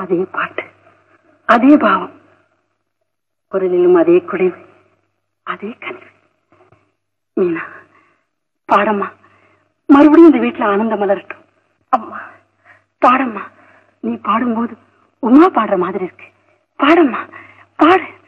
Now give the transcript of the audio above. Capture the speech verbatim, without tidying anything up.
அதே பாட்டு, அதே பாவம், குரலிலும் அதே குறைவு, அதே கனிவு. மீனா பாடம்மா, மறுபடியும் இந்த வீட்டுல ஆனந்தம் மலரட்டும். அம்மா பாடம்மா, நீ பாடும்போது உமா பாடுற மாதிரி இருக்கு. பாடம்மா பாடு.